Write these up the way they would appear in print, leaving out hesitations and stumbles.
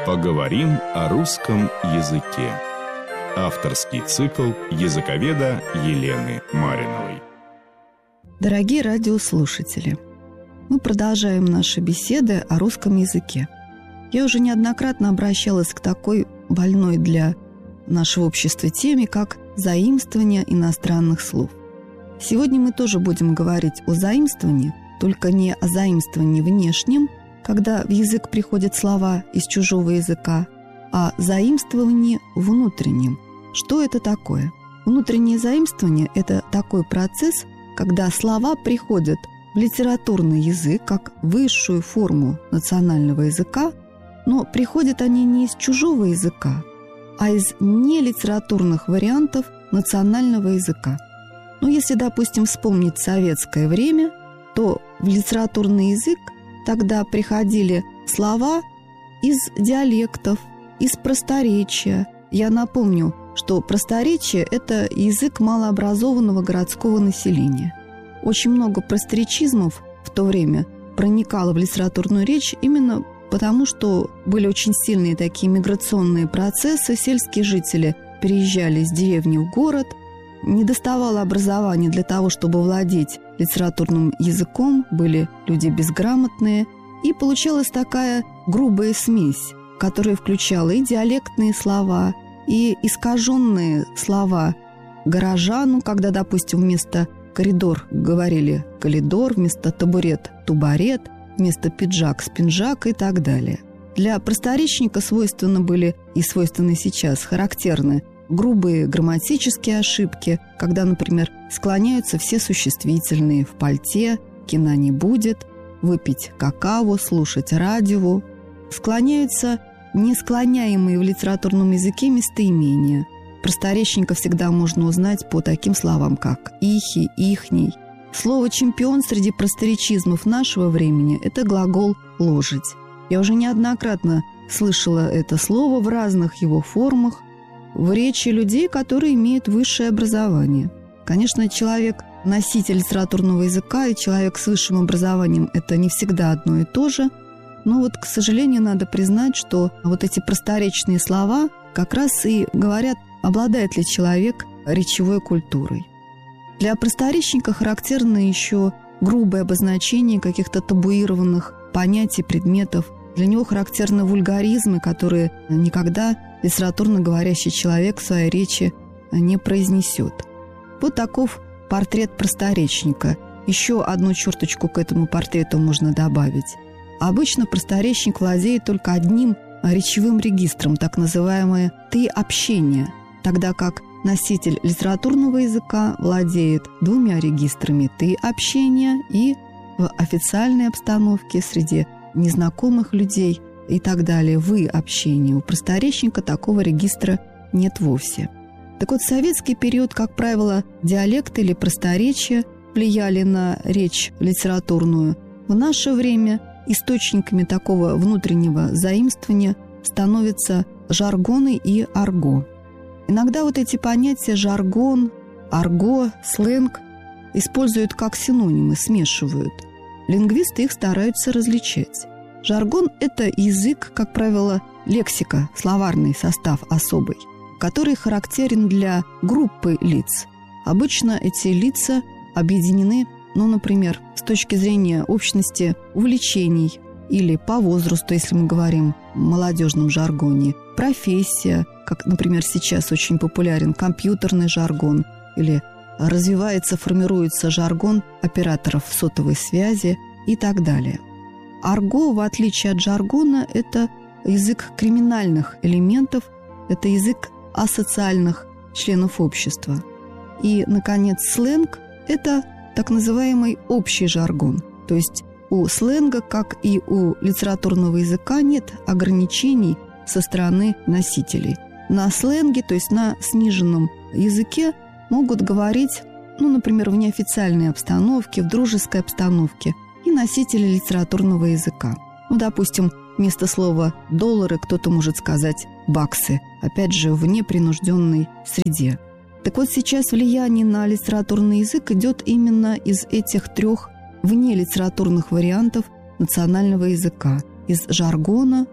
Поговорим о русском языке. Авторский цикл языковеда Елены Мариновой. Дорогие радиослушатели, мы продолжаем наши беседы о русском языке. Я уже неоднократно обращалась к такой больной для нашего общества теме, как заимствование иностранных слов. Сегодня мы тоже будем говорить о заимствовании, только не о заимствовании внешнем, когда в язык приходят слова из чужого языка, а заимствовании внутреннем. Что это такое? Внутреннее заимствование – это такой процесс, когда слова приходят в литературный язык как высшую форму национального языка, но приходят они не из чужого языка, а из нелитературных вариантов национального языка. Если, допустим, вспомнить советское время, то в литературный язык тогда приходили слова из диалектов, из просторечия. Я напомню, что просторечие – это язык малообразованного городского населения. Очень много просторечизмов в то время проникало в литературную речь именно потому, что были очень сильные такие миграционные процессы. Сельские жители переезжали из деревни в город, не доставало образования для того, чтобы владеть литературным языком, были люди безграмотные, и получалась такая грубая смесь, которая включала и диалектные слова, и искаженные слова горожан, когда, допустим, вместо коридор говорили «коридор», вместо табурет – «тубарет», вместо пиджак – «спинжак» и так далее. Для просторечника свойственны были и свойственны сейчас характерны грубые грамматические ошибки, когда, например, склоняются все существительные в пальте, кино не будет, выпить какао, слушать радио. Склоняются несклоняемые в литературном языке местоимения. Просторечника всегда можно узнать по таким словам, как «ихи», «ихний». Слово «чемпион» среди просторечизмов нашего времени – это глагол «ложить». Я уже неоднократно слышала это слово в разных его формах в речи людей, которые имеют высшее образование. Конечно, человек, носитель литературного языка, и человек с высшим образованием – это не всегда одно и то же. Но к сожалению, надо признать, что эти просторечные слова как раз и говорят, обладает ли человек речевой культурой. Для просторечника характерно еще грубое обозначение каких-то табуированных понятий, предметов. Для него характерны вульгаризмы, которые никогда литературно говорящий человек в своей речи не произнесет. Вот таков портрет просторечника. Еще одну черточку к этому портрету можно добавить. Обычно просторечник владеет только одним речевым регистром, так называемое «ты-общение», тогда как носитель литературного языка владеет двумя регистрами «ты-общение» и в официальной обстановке среди незнакомых людей и так далее «вы-общение». У просторечника такого регистра нет вовсе. Так вот, в советский период, как правило, диалекты или просторечия влияли на речь литературную. В наше время источниками такого внутреннего заимствования становятся жаргоны и арго. Иногда эти понятия жаргон, арго, сленг используют как синонимы, смешивают. Лингвисты их стараются различать. Жаргон – это язык, как правило, лексика, словарный состав особый, который характерен для группы лиц. Обычно эти лица объединены, например, с точки зрения общности увлечений или по возрасту, если мы говорим в молодежном жаргоне, профессия, как, например, сейчас очень популярен компьютерный жаргон, или развивается, формируется жаргон операторов сотовой связи и так далее. Арго, в отличие от жаргона, это язык криминальных элементов, это язык асоциальных членов общества. И, наконец, сленг – это так называемый общий жаргон. То есть у сленга, как и у литературного языка, нет ограничений со стороны носителей. На сленге, то есть на сниженном языке, могут говорить, например, в неофициальной обстановке, в дружеской обстановке и носители литературного языка. Допустим, вместо слова «доллары» кто-то может сказать «баксы», опять же, в непринужденной среде. Так вот, сейчас влияние на литературный язык идет именно из этих трех внелитературных вариантов национального языка. Из жаргона,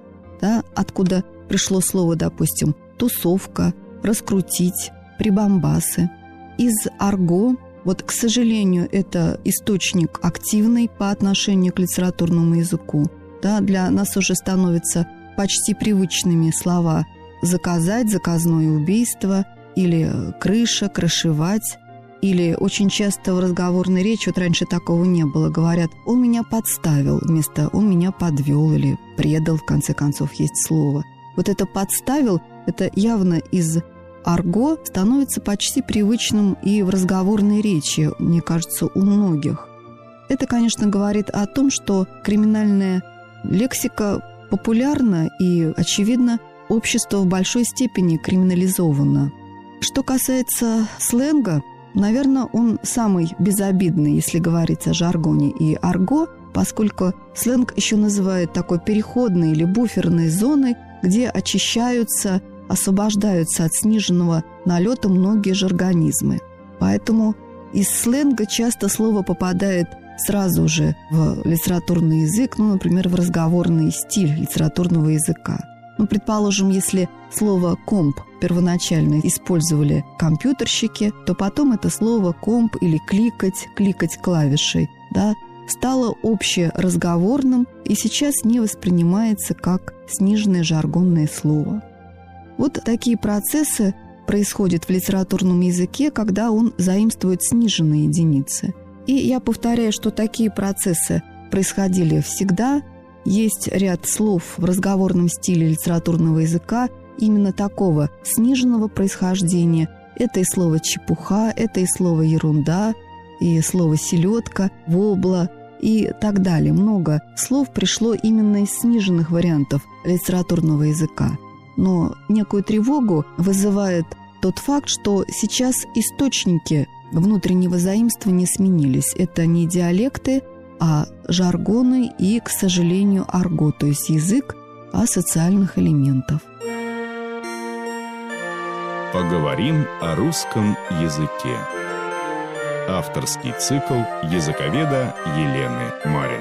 да, откуда пришло слово, допустим, тусовка, раскрутить, прибамбасы. Из арго, вот, к сожалению, это источник активный по отношению к литературному языку. Да, для нас уже становятся почти привычными слова «заказать», «заказное убийство» или «крыша», «крышевать». Или очень часто в разговорной речи, вот раньше такого не было, говорят «он меня подставил» вместо «он меня подвел» или «предал», в конце концов, есть слово. Вот это «подставил» – это явно из арго становится почти привычным и в разговорной речи, мне кажется, у многих. Это, конечно, говорит о том, что криминальная лексика популярна и, очевидно, общество в большой степени криминализовано. Что касается сленга, наверное, он самый безобидный, если говорить о жаргоне и арго, поскольку сленг еще называют такой переходной или буферной зоной, где очищаются, освобождаются от сниженного налета многие же организмы. Поэтому из сленга часто слово попадает сразу же в литературный язык, например, в разговорный стиль литературного языка. Предположим, если слово «комп» первоначально использовали компьютерщики, то потом это слово «комп» или кликать клавишей, да, стало общеразговорным и сейчас не воспринимается как сниженное жаргонное слово. Вот такие процессы происходят в литературном языке, когда он заимствует сниженные единицы. И я повторяю, что такие процессы происходили всегда. Есть ряд слов в разговорном стиле литературного языка именно такого сниженного происхождения. Это и слово «чепуха», это и слово «ерунда», и слово «селедка», «вобла» и так далее. Много слов пришло именно из сниженных вариантов литературного языка. Но некую тревогу вызывает тот факт, что сейчас источники внутреннего заимствования сменились. Это не диалекты, а жаргоны и, к сожалению, арго, то есть язык асоциальных элементов. Поговорим о русском языке. Авторский цикл языковеда Елены Мариновой.